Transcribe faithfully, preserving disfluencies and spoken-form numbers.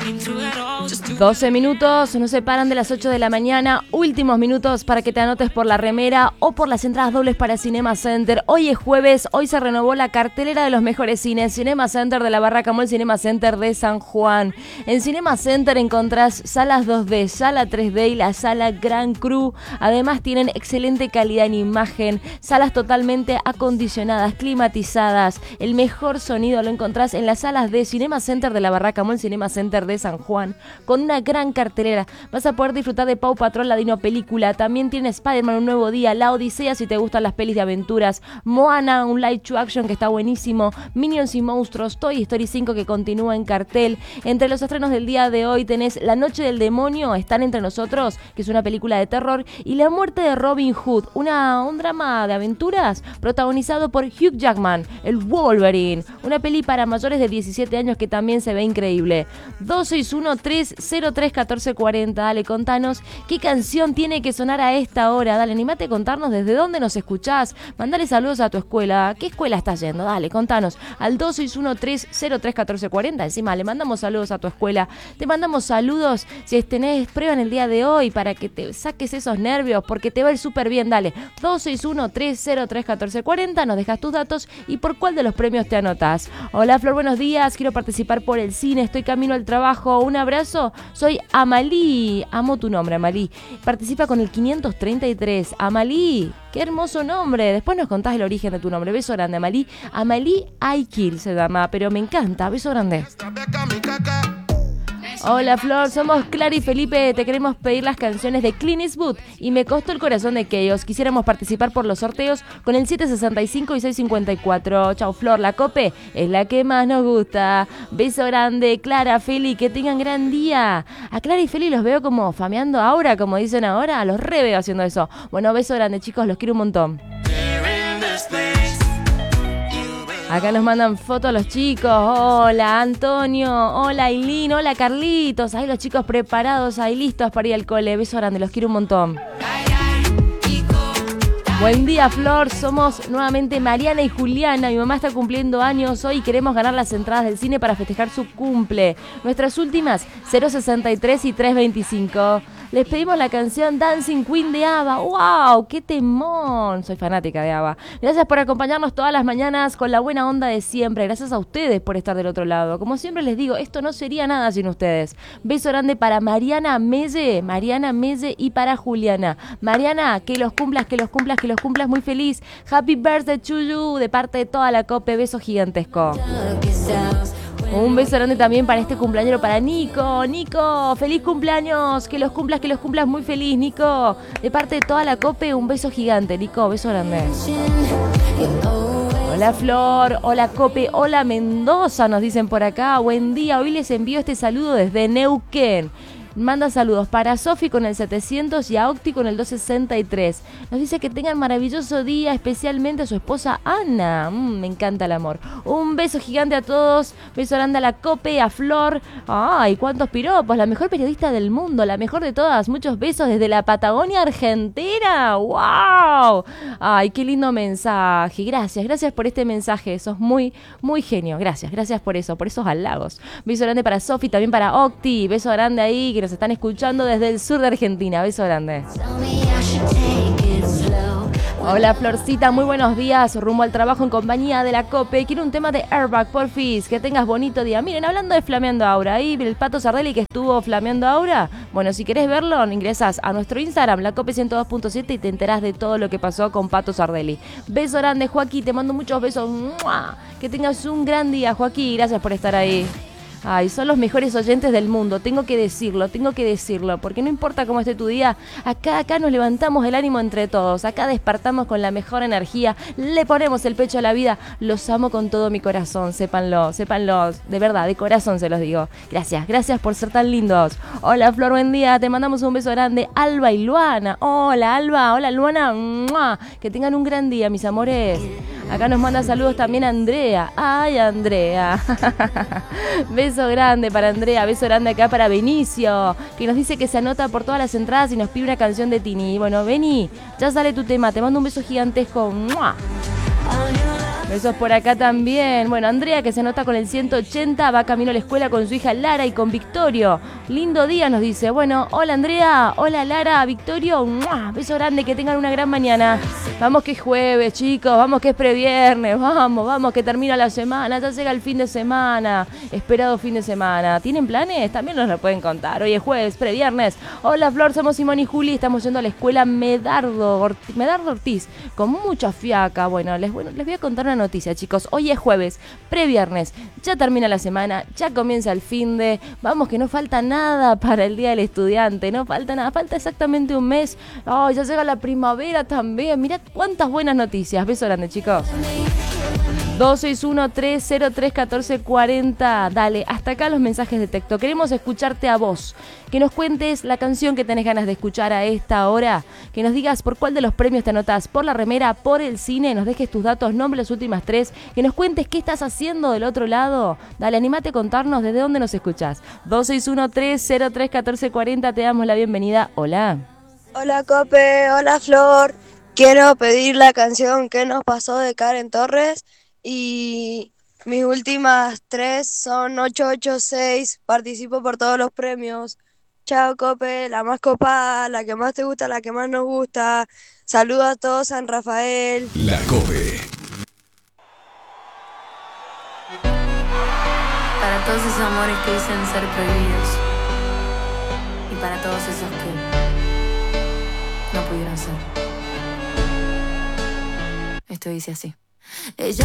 doce minutos, nos separan de las ocho de la mañana, últimos minutos para que te anotes por la remera o por las entradas dobles para Cinema Center. Hoy es jueves, hoy se renovó la cartelera de los mejores cines, Cinema Center de la Barraca Mall, Cinema Center de San Juan. En Cinema Center encontrás salas dos D, sala tres D y la sala Gran Cru. Además tienen excelente calidad en imagen, salas totalmente acondicionadas, climatizadas. El mejor sonido lo encontrás en las salas de Cinema Center de la Barraca Mall, Cinema Center de San Juan, con una gran cartelera. Vas a poder disfrutar de Paw Patrol, la Dino Película. También tiene Spider-Man, un nuevo día, La Odisea si te gustan las pelis de aventuras, Moana, un live to action que está buenísimo, Minions y Monstruos, Toy Story cinco que continúa en cartel. Entre los estrenos del día de hoy tenés La Noche del Demonio, Están entre nosotros, que es una película de terror, y La Muerte de Robin Hood, una, un drama de aventuras protagonizado por Hugh Jackman, el Wolverine, una peli para mayores de diecisiete años que también se ve increíble. dos seis uno, tres cero tres, uno cuatro cuatro cero, dale, contanos qué canción tiene que sonar a esta hora, dale, animate a contarnos desde dónde nos escuchás, mandale saludos a tu escuela, ¿qué escuela estás yendo? Dale, contanos al dos seis uno, tres cero tres, uno cuatro cuatro cero, encima le mandamos saludos a tu escuela, te mandamos saludos si tenés prueba en el día de hoy para que te saques esos nervios, porque te va a ir súper bien, dale, dos seis uno, tres cero tres, uno cuatro cuatro cero, nos dejas tus datos y por cuál de los premios te anotás. Hola Flor, buenos días, quiero participar por el cine, estoy camino al trabajo, un abrazo, soy Amalí, amo tu nombre Amalí, participa con el quinientos treinta y tres, Amalí, qué hermoso nombre, después nos contás el origen de tu nombre, beso grande Amalí, Amalí Aikil se llama, pero me encanta, beso grande. Hola Flor, somos Clara y Felipe, te queremos pedir las canciones de Clint Eastwood y Me costó el corazón de Chaos. Quisiéramos participar por los sorteos con el siete sesenta y cinco y seis cincuenta y cuatro. Chau Flor, la Cope es la que más nos gusta. Beso grande, Clara, Feli, que tengan gran día. A Clara y Feli los veo como fameando ahora, como dicen ahora, los re veo haciendo eso. Bueno, beso grande chicos, los quiero un montón. Acá nos mandan fotos los chicos. Hola Antonio, hola Ailín, hola Carlitos. Ahí los chicos preparados, ahí listos para ir al cole. Beso grande, los quiero un montón. Buen día Flor, somos nuevamente Mariana y Juliana. Mi mamá está cumpliendo años hoy y queremos ganar las entradas del cine para festejar su cumple. Nuestras últimas cero sesenta y tres y tres veinticinco. Les pedimos la canción Dancing Queen de ABBA. ¡Wow! ¡Qué temón! Soy fanática de ABBA. Gracias por acompañarnos todas las mañanas con la buena onda de siempre. Gracias a ustedes por estar del otro lado. Como siempre les digo, esto no sería nada sin ustedes. Beso grande para Mariana Melle, Mariana Melle y para Juliana. Mariana, que los cumplas, que los cumplas, que los cumplas muy feliz. Happy birthday to you de parte de toda la Cope. Beso gigantesco. Un beso grande también para este cumpleañero, para Nico. Nico, feliz cumpleaños. Que los cumplas, que los cumplas muy feliz, Nico. De parte de toda la Cope, un beso gigante, Nico. Beso grande. Hola Flor, hola Cope, hola Mendoza, nos dicen por acá. Buen día, hoy les envío este saludo desde Neuquén. Manda saludos para Sofi con el setecientos y a Octi con el doscientos sesenta y tres. Nos dice que tengan maravilloso día, especialmente a su esposa Ana. Mm, me encanta el amor. Un beso gigante a todos. Beso grande a la Cope, a Flor. Ay, cuántos piropos. La mejor periodista del mundo, la mejor de todas. Muchos besos desde la Patagonia Argentina. ¡Wow! Ay, qué lindo mensaje. Gracias, gracias por este mensaje. Sos muy, muy genio. Gracias, gracias por eso, por esos halagos. Beso grande para Sofi, también para Octi. Beso grande ahí, que nos están escuchando desde el sur de Argentina. Beso grande. Hola Florcita, muy buenos días. Rumbo al trabajo en compañía de la Cope. Quiero un tema de Airbag, porfis. Que tengas bonito día. Miren, hablando de Flameando Aura, ahí el Pato Sardelli que estuvo flameando Aura. Bueno, si querés verlo, ingresás a nuestro Instagram, la Cope ciento dos punto siete, y te enterás de todo lo que pasó con Pato Sardelli. Beso grande, Joaquín. Te mando muchos besos. ¡Mua! Que tengas un gran día, Joaquín. Gracias por estar ahí. Ay, son los mejores oyentes del mundo, tengo que decirlo, tengo que decirlo, porque no importa cómo esté tu día, acá, acá nos levantamos el ánimo entre todos, acá despertamos con la mejor energía, le ponemos el pecho a la vida, los amo con todo mi corazón, sépanlo, sépanlo, de verdad, de corazón se los digo. Gracias, gracias por ser tan lindos. Hola Flor, buen día, te mandamos un beso grande, Alba y Luana. Hola Alba, hola Luana, ¡mua! Que tengan un gran día, mis amores. Acá nos manda saludos también Andrea. Ay, Andrea. Beso grande para Andrea, beso grande acá para Benicio, que nos dice que se anota por todas las entradas y nos pide una canción de Tini. Bueno, Beni, ya sale tu tema, te mando un beso gigantesco. ¡Mua! Besos por acá también. Bueno, Andrea, que se anota con el ciento ochenta, va camino a la escuela con su hija Lara y con Victorio. Lindo día, nos dice. Bueno, hola Andrea, hola Lara, Victorio. ¡Mua! Beso grande, que tengan una gran mañana. Vamos que es jueves, chicos, vamos que es previernes, vamos, vamos que termina la semana, ya llega el fin de semana, esperado fin de semana. ¿Tienen planes? También nos lo pueden contar. Hoy es jueves, previernes. Hola Flor, somos Simón y Juli, estamos yendo a la escuela Medardo Ortiz, Medardo Ortiz, con mucha fiaca. Bueno les, bueno, les voy a contar una noticia, chicos. Hoy es jueves, previernes, ya termina la semana, ya comienza el fin de... Vamos que no falta nada para el Día del Estudiante, no falta nada, falta exactamente un mes. Oh, ya llega la primavera también. Mirá cuántas buenas noticias. Beso grande, chicos. dos seis uno, tres cero tres, uno cuatro cuatro cero. Dale, hasta acá los mensajes de texto. Queremos escucharte a vos. Que nos cuentes la canción que tenés ganas de escuchar a esta hora. Que nos digas por cuál de los premios te anotás. Por la remera, por el cine. Nos dejes tus datos, nombre, las últimas tres. Que nos cuentes qué estás haciendo del otro lado. Dale, animate a contarnos desde dónde nos escuchás. dos seis uno, tres cero tres, uno cuatro cuatro cero. Te damos la bienvenida. Hola. Hola Cope, hola Flor. Quiero pedir la canción ¿Qué nos pasó? De Karen Torres y mis últimas tres son ocho ocho seis. Participo por todos los premios. Chao Cope, la más copada, la que más te gusta, la que más nos gusta. Saludos a todos San Rafael. La Cope. Para todos esos amores que dicen ser prohibidos y para todos esos que no pudieron ser. Esto dice así. Ella